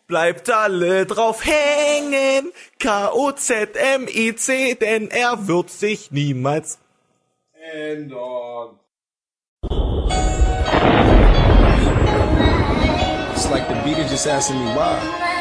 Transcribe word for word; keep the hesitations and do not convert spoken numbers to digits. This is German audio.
Bleibt alle drauf hängen, K O Z M I C, denn er wird sich niemals ändern. It's like the beat is just asking me why.